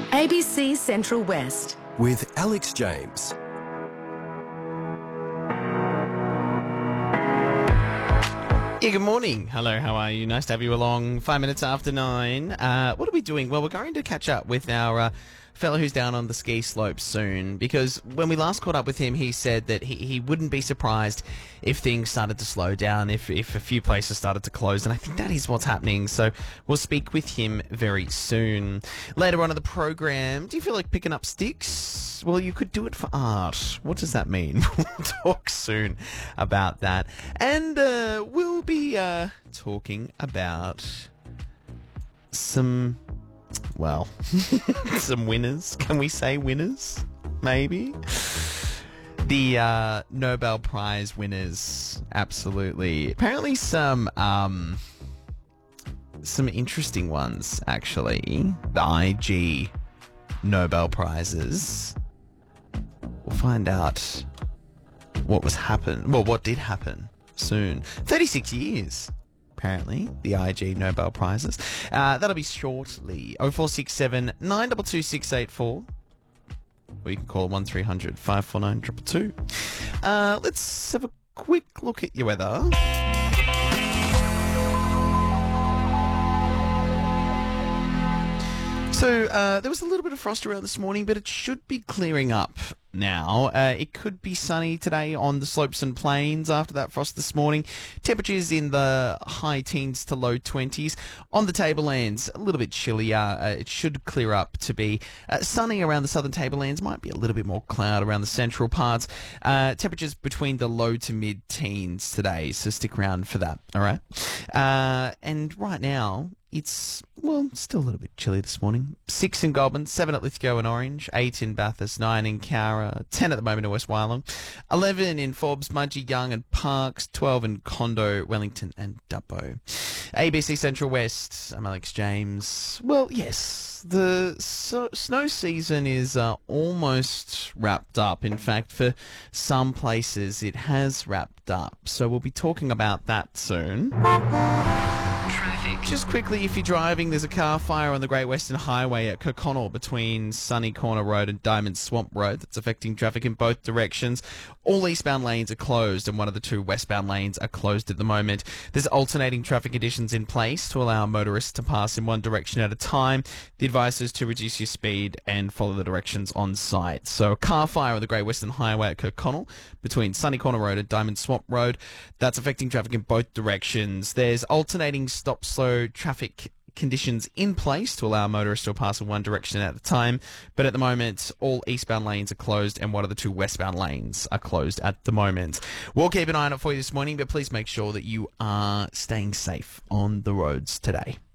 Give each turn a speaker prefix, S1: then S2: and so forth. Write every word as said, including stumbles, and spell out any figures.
S1: A B C Central West.
S2: With Alex James.
S3: Yeah, good morning. Hello, how are you? Nice to have you along. Five minutes after nine. Uh, what are we doing? Well, we're going to catch up with our uh, fellow who's down on the ski slopes soon, because when we last caught up with him, he said that he, he wouldn't be surprised if things started to slow down, if, if a few places started to close, and I think that is what's happening. So we'll speak with him very soon. Later on in the program, do you feel like picking up sticks? Well, you could do it for art. What does that mean? We'll talk soon about that. And uh, we'll be uh, talking about some, well, some winners. Can we say winners? Maybe. The uh, Nobel Prize winners. Absolutely. Apparently some... Um, some interesting ones, actually. The I G Nobel Prizes. We'll find out what was happen. Well, what did happen soon. thirty-six years, apparently, the I G Nobel Prizes. Uh, that'll be shortly. oh four six seven, nine two two, six eight four. Or you can call one three hundred, five four nine, two two two. Uh, let's have a quick look at your weather. So, uh, there was a little bit of frost around this morning, but it should be clearing up now. Uh, it could be sunny today on the slopes and plains after that frost this morning. Temperatures in the high teens to low twenties. On the tablelands, a little bit chillier. Uh, it should clear up to be uh, sunny around the southern tablelands. Might be a little bit more cloud around the central parts. Uh, temperatures between the low to mid-teens today, so stick around for that, all right? Uh, and right now, it's, well, still a little bit chilly this morning. Six in Goulburn, seven at Lithgow and Orange, eight in Bathurst, nine in Cowra, ten at the moment in West Wyalong, eleven in Forbes, Mudgee, Young and Parks, twelve in Condo, Wellington and Dubbo. A B C Central West, I'm Alex James. Well, yes, the so- snow season is uh, almost wrapped up. In fact, for some places it has wrapped up. So we'll be talking about that soon. Just quickly, if you're driving, there's a car fire on the Great Western Highway at Kirkconnell between Sunny Corner Road and Diamond Swamp Road that's affecting traffic in both directions. All eastbound lanes are closed and one of the two westbound lanes are closed at the moment. There's alternating traffic conditions in place to allow motorists to pass in one direction at a time. The advice is to reduce your speed and follow the directions on site. So a car fire on the Great Western Highway at Kirkconnell between Sunny Corner Road and Diamond Swamp Road. That's affecting traffic in both directions. There's alternating stop-slow traffic conditions in place to allow motorists to pass in one direction at a time, but at the moment all eastbound lanes are closed and one of the two westbound lanes are closed at the moment. We'll keep an eye on it for you this morning, but please make sure that you are staying safe on the roads today.